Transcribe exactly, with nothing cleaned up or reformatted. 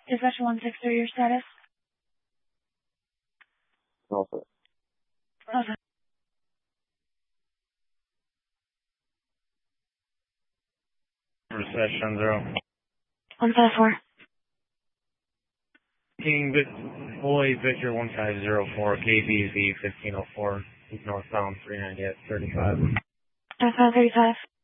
Dispatch one six three, your status? Also. Okay. Recession zero. one five four. King Boy Victor one five zero four, K B Z fifteen oh four, northbound three ninety at thirty-five. Northbound thirty-five.